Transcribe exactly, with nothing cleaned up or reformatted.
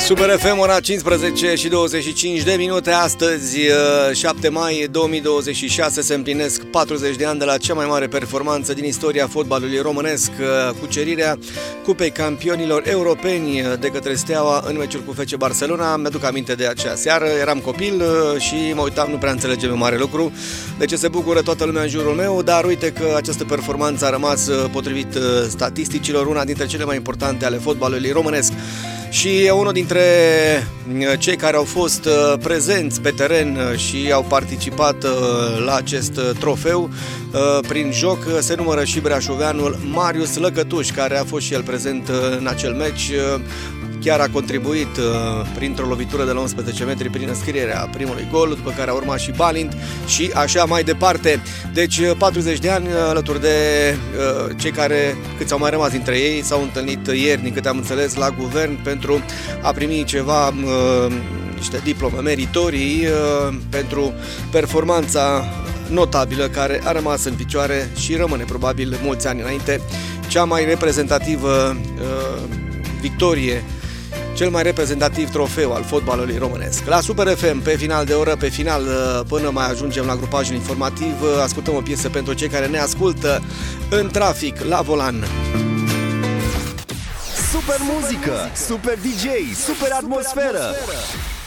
Super F M, ora cincisprezece și douăzeci și cinci de minute. Astăzi, șapte mai două mii douăzeci și șase, se împlinesc patruzeci de ani de la cea mai mare performanță din istoria fotbalului românesc, cucerirea Cupei Campionilor Europeni de către Steaua în meciul cu F C Barcelona. Mi-aduc aminte de acea seară, eram copil și mă uitam, nu prea înțelegem un mare lucru de ce se bucură toată lumea în jurul meu, dar uite că această performanță a rămas, potrivit statisticilor, una dintre cele mai importante ale fotbalului românesc. Și unul dintre cei care au fost prezenți pe teren și au participat la acest trofeu prin joc se numără și brașoveanul Marius Lăcătuș, care a fost și el prezent în acel meci. Chiar a contribuit printr-o lovitură de la unsprezece metri prin înscrierea primului gol, după care a urmat și Balint și așa mai departe. Deci patruzeci de ani, alături de cei care, câți au mai rămas dintre ei, s-au întâlnit ieri, din câte am înțeles, la guvern pentru a primi ceva, niște diplome meritorii pentru performanța notabilă care a rămas în picioare și rămâne probabil mulți ani înainte cea mai reprezentativă victorie, cel mai reprezentativ trofeu al fotbalului românesc. La Super F M, pe final de oră, pe final, până mai ajungem la grupajul informativ, ascultăm o piesă pentru cei care ne ascultă în trafic, la volan. Super muzică, super D J, super atmosferă.